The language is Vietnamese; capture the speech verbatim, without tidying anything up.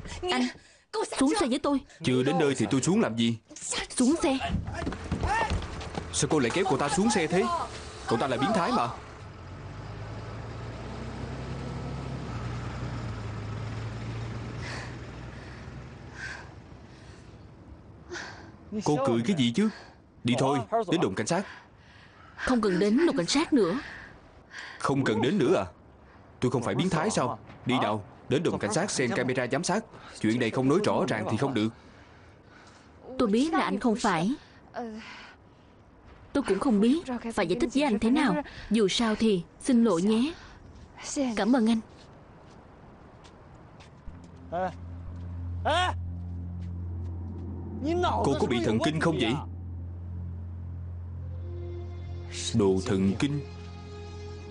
Anh xuống xe với tôi. Chưa đến nơi thì tôi xuống làm gì? Xuống xe. Sao cô lại kéo cô ta xuống xe thế? Cậu ta là biến thái mà. Cô cười cái gì chứ? Đi thôi, đến đồn cảnh sát. Không cần đến đồn cảnh sát nữa. Không cần đến nữa à? Tôi không phải biến thái sao? Đi nào, đến đồn cảnh sát xem camera giám sát. Chuyện này không nói rõ ràng thì không được. Tôi biết là anh không phải. Tôi cũng không biết phải giải thích với anh thế nào. Dù sao thì xin lỗi nhé. Cảm ơn anh. Cô có bị thần kinh không vậy? Đồ thần kinh.